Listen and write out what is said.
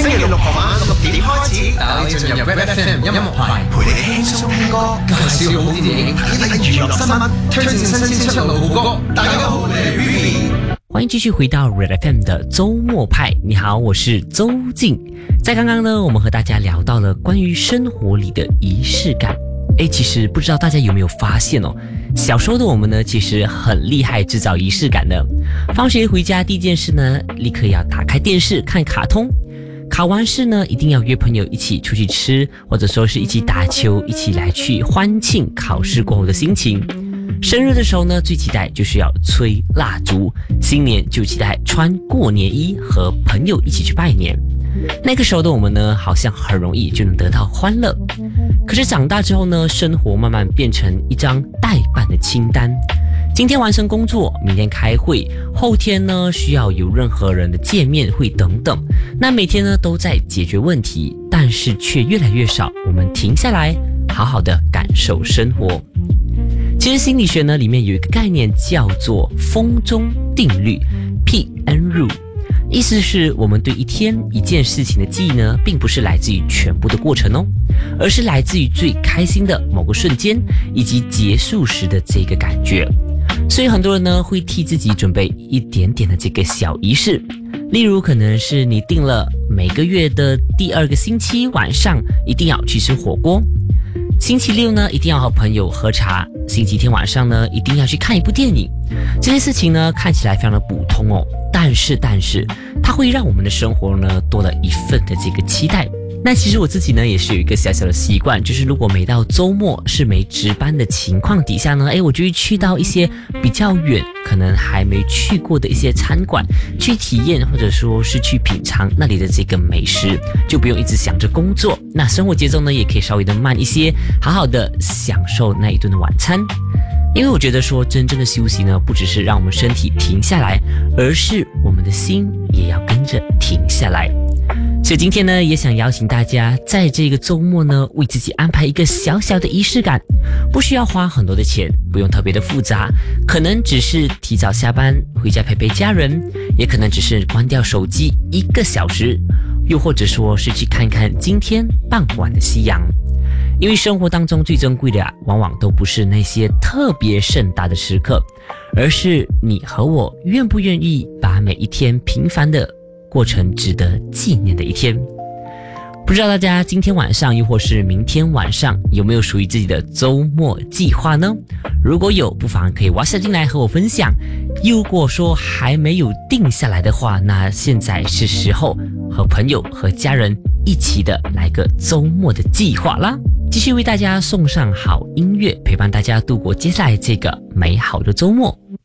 星期六傍晚6點開始， 帶你進入 Red FM 音樂派， 陪你輕鬆聽歌， 介紹好電影， 睇娛樂新聞，推薦新鮮出爐好歌。大家好，我係 Vivi。 欢迎继续回到 Red FM 的周末派。你好，我是周静。在刚刚呢，我们和大家聊到了关于生活里的仪式感。其实不知道大家有没有发现哦，小时候的我们呢，其实很厉害制造仪式感的。放学回家第一件事呢，立刻要打开电视看卡通。考完试呢，一定要约朋友一起出去吃，或者说是一起打球，一起来去欢庆考试过后的心情。生日的时候呢，最期待就是要吹蜡烛；新年就期待穿过年衣，和朋友一起去拜年。那个时候的我们呢，好像很容易就能得到欢乐。可是长大之后呢，生活慢慢变成一张待办的清单。今天完成工作，明天开会，后天呢需要有任何人的见面会等等。那每天呢都在解决问题，但是却越来越少我们停下来，好好的感受生活。其实心理学呢里面有一个概念叫做风中定律 P&N Rule， 意思是我们对一天一件事情的记忆呢，并不是来自于全部的过程哦，而是来自于最开心的某个瞬间，以及结束时的这个感觉。所以很多人呢会替自己准备一点点的这个小仪式，例如可能是你定了每个月的第2个星期晚上一定要去吃火锅，星期六呢一定要和朋友喝茶，星期天晚上呢一定要去看一部电影。这些事情呢看起来非常的普通哦，但是它会让我们的生活呢多了一份的这个期待。那其实我自己呢也是有一个小小的习惯，就是如果每到周末是没值班的情况底下呢，我就会去到一些比较远，可能还没去过的一些餐馆去体验，或者说是去品尝那里的这个美食，就不用一直想着工作，那生活节奏呢也可以稍微的慢一些，好好的享受那一顿的晚餐。因为我觉得说真正的休息呢，不只是让我们身体停下来，而是我们的心也要跟着停下来。所以今天呢，也想邀请大家在这个周末呢，为自己安排一个小小的仪式感，不需要花很多的钱，不用特别的复杂，可能只是提早下班回家陪陪家人，也可能只是关掉手机1个小时，又或者说是去看看今天傍晚的夕阳。因为生活当中最珍贵的往往都不是那些特别盛大的时刻，而是你和我愿不愿意把每一天平凡的过程值得纪念的一天。不知道大家今天晚上又或是明天晚上有没有属于自己的周末计划呢？如果有，不妨可以WhatsApp进来和我分享。如果说还没有定下来的话，那现在是时候和朋友和家人一起的来个周末的计划啦。继续为大家送上好音乐，陪伴大家度过接下来这个美好的周末。